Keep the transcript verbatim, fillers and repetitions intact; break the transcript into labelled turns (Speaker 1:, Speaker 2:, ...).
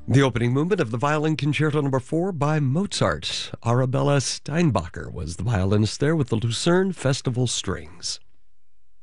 Speaker 1: The opening movement of the Violin Concerto Number four by Mozart. Arabella Steinbacher was the violinist there with the Lucerne Festival Strings.